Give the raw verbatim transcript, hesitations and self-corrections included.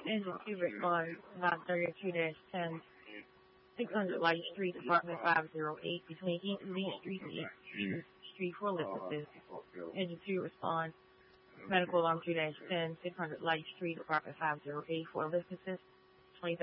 Engine two responds about thirty-two dash ten, six hundred Light Street, Apartment five oh eight, between East Lee Street and East Street for lift assist. Engine two responds medical alarm two dash ten, six hundred Light Street, Apartment five oh eight for lift assist.